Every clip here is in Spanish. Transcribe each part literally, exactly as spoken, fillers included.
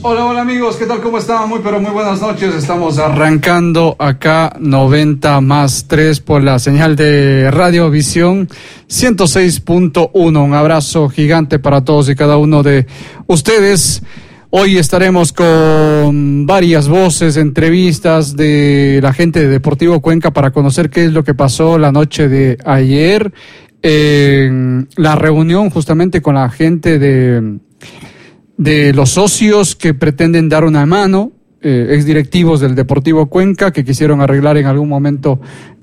Hola, hola amigos, ¿qué tal? ¿Cómo están? Muy pero muy buenas noches. Estamos arrancando acá noventa más tres por la señal de Radio Visión ciento seis punto uno. Un abrazo gigante para todos y cada uno de ustedes. Hoy estaremos con varias voces, entrevistas de la gente de Deportivo Cuenca para conocer qué es lo que pasó la noche de ayer en la reunión justamente con la gente de... de los socios que pretenden dar una mano, eh, exdirectivos del Deportivo Cuenca que quisieron arreglar en algún momento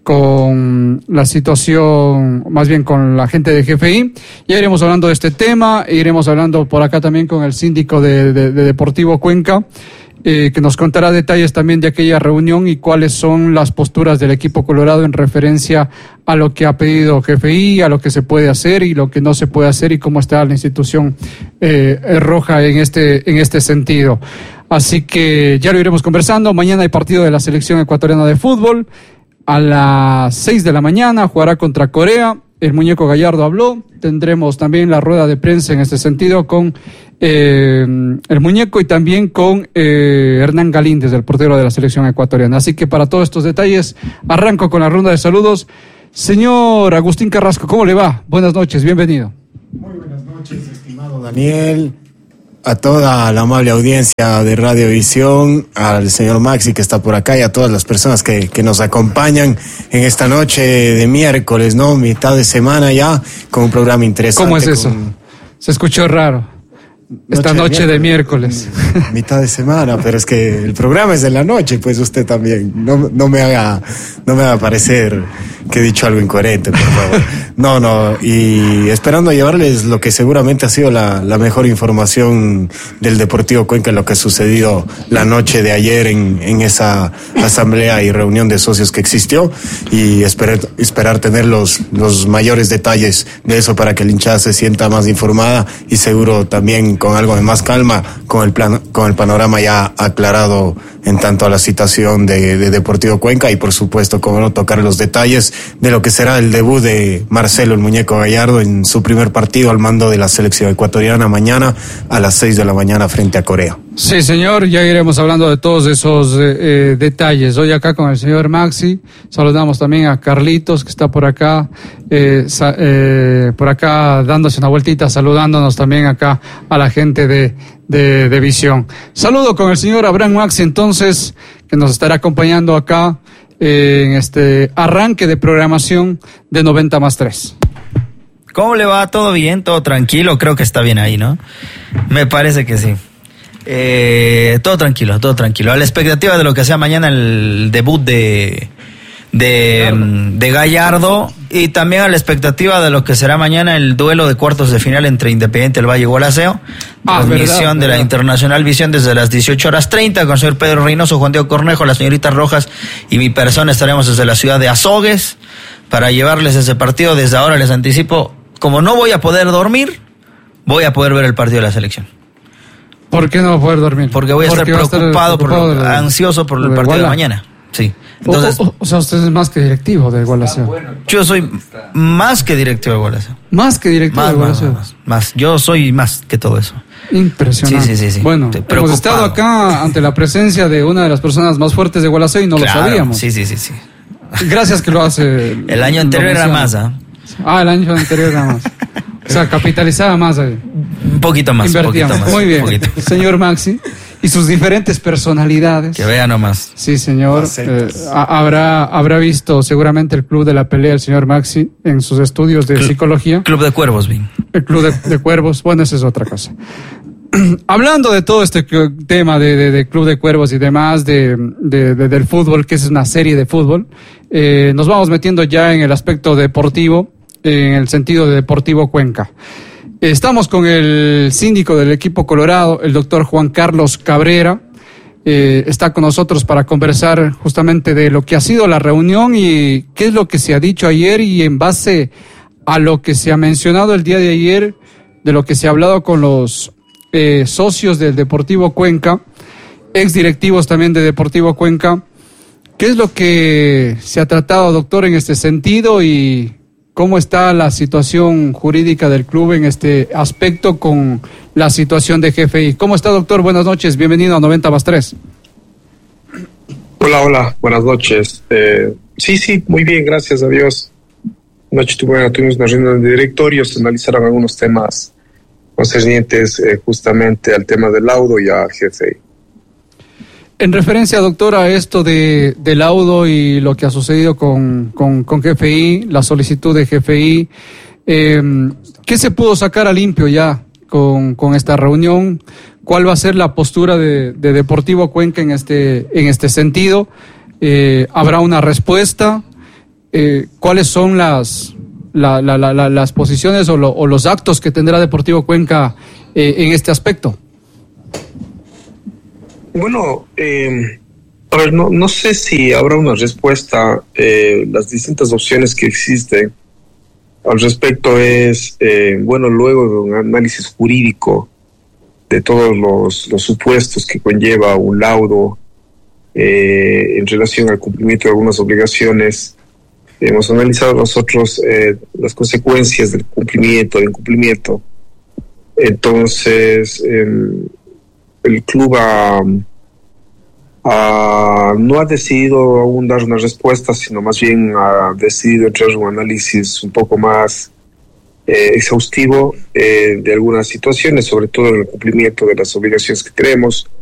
con la situación, más bien con la gente de G F I. Ya iremos hablando de este tema, e iremos hablando por acá también con el síndico de, de, de Deportivo Cuenca, eh, que nos contará detalles también de aquella reunión y cuáles son las posturas del equipo colorado en referencia a lo que ha pedido G F I, a lo que se puede hacer y lo que no se puede hacer y cómo está la institución eh, roja en este, en este sentido. Así que ya lo iremos conversando. Mañana hay partido de la selección ecuatoriana de fútbol. A las seis de la mañana jugará contra Corea. El muñeco Gallardo habló. Tendremos también la rueda de prensa en este sentido con eh, el muñeco y también con eh, Hernán Galíndez, el portero de la selección ecuatoriana. Así que para todos estos detalles, arranco con la ronda de saludos. Señor Agustín Carrasco, ¿cómo le va? Buenas noches, bienvenido. Muy buenas noches, estimado Daniel, a toda la amable audiencia de Radio Visión, al señor Maxi que está por acá y a todas las personas que, que nos acompañan en esta noche de miércoles, ¿no? Mitad de semana ya, con un programa interesante. ¿Cómo es eso? Con... Se escuchó raro. Esta noche, noche de miércoles. De miércoles. Mitad de semana, pero es que el programa es de la noche, pues usted también. No, no me haga, no me haga parecer que he dicho algo incoherente, por favor. No, no, y esperando llevarles lo que seguramente ha sido la, la mejor información del Deportivo Cuenca en lo que ha sucedido la noche de ayer en, en esa asamblea y reunión de socios que existió, y esperar, esperar tener los, los mayores detalles de eso para que la hinchada se sienta más informada y seguro también con algo de más calma, con el plan, con el panorama ya aclarado en tanto a la situación de, de Deportivo Cuenca y por supuesto, como no, tocar los detalles de lo que será el debut de Marcelo el Muñeco Gallardo en su primer partido al mando de la selección ecuatoriana mañana a las seis de la mañana frente a Corea. Sí, señor, ya iremos hablando de todos esos eh, eh, detalles. Hoy acá con el señor Maxi, saludamos también a Carlitos que está por acá, eh, sa- eh, por acá dándose una vueltita, saludándonos también acá a la gente de, de, de Visión. Saludo con el señor Abraham Maxi entonces, que nos estará acompañando acá eh, en este arranque de programación de noventa más tres. ¿Cómo le va? ¿Todo bien? ¿Todo tranquilo? Creo que está bien ahí, ¿no? Me parece que sí. Eh, todo tranquilo, todo tranquilo. A la expectativa de lo que sea mañana el debut de, de, de Gallardo y también a la expectativa de lo que será mañana el duelo de cuartos de final entre Independiente del Valle y Gualaceo. Ah, Transmisión verdad, de verdad. la Internacional Visión desde las dieciocho horas treinta con el señor Pedro Reynoso, Juan Diego Cornejo, las señoritas Rojas y mi persona. Estaremos desde la ciudad de Azogues para llevarles ese partido. Desde ahora les anticipo, como no voy a poder dormir, voy a poder ver el partido de la selección. ¿Por qué no va a poder dormir? Porque voy a estar Porque va preocupado, por lo, de- ansioso por el de partido de Guala. mañana. Sí. O, Entonces, o- o sea, usted es más que directivo del Gualaceo. yo soy más que directivo de Gualaceo. Más que directivo Más, del más, Gualaceo. más, más. Yo soy más que todo eso. Impresionante. Sí, sí, sí, sí. Bueno, Estoy hemos preocupado. estado acá ante la presencia de una de las personas más fuertes de Gualaceo y no Claro, lo sabíamos. Sí, sí, sí, sí. Gracias que lo hace. El año anterior lo era menciona. más, ¿ah? Ah, el año anterior era más. O sea, capitalizaba más ahí. Un poquito más, un Invertía poquito más. más. Muy bien. un poquito. Señor Maxi y sus diferentes personalidades. Que vea nomás. Sí, señor. Eh, ha- habrá, habrá visto seguramente el Club de la Pelea el señor Maxi en sus estudios de Cl- psicología. Club de Cuervos, Vin. El Club de, de Cuervos, bueno, esa es otra cosa. Hablando de todo este c- tema de, de, de Club de Cuervos y demás, de, de, de- del fútbol, que es una serie de fútbol, eh, nos vamos metiendo ya en el aspecto deportivo, en el sentido de Deportivo Cuenca. Estamos con el síndico del equipo colorado, el doctor Juan Carlos Cabrera. Eh, está con nosotros para conversar justamente de lo que ha sido la reunión y qué es lo que se ha dicho ayer, y en base a lo que se ha mencionado el día de ayer, de lo que se ha hablado con los eh, socios del Deportivo Cuenca, ex directivos también de Deportivo Cuenca. ¿Qué es lo que se ha tratado, doctor, en este sentido, y cómo está la situación jurídica del club en este aspecto con la situación de G F I. ¿Cómo está, doctor? Buenas noches, bienvenido a noventa más tres. Hola, hola, buenas noches. Eh, sí, sí, muy bien, gracias a Dios. Anoche tuvimos, tuvimos una reunión de directorio, se analizaron algunos temas concernientes eh, justamente al tema del laudo y a G F I. En referencia, doctor, a esto de, de laudo y lo que ha sucedido con, con, con G F I, la solicitud de G F I, eh, ¿qué se pudo sacar a limpio ya con, con esta reunión? ¿Cuál va a ser la postura de, de Deportivo Cuenca en este, en este sentido? Eh, ¿Habrá una respuesta? Eh, ¿Cuáles son las, la, la, la, la, las posiciones o, lo, o los actos que tendrá Deportivo Cuenca eh, en este aspecto? Bueno, eh, a ver, no, no sé si habrá una respuesta. Eh, las distintas opciones que existen al respecto es, eh, bueno, luego de un análisis jurídico de todos los, los supuestos que conlleva un laudo eh, en relación al cumplimiento de algunas obligaciones, hemos analizado nosotros eh, las consecuencias del cumplimiento, del incumplimiento. Entonces, eh, el club ha, ha, no ha decidido aún dar una respuesta, sino más bien ha decidido entrar en un análisis un poco más eh, exhaustivo eh, de algunas situaciones, sobre todo en el cumplimiento de las obligaciones que tenemos.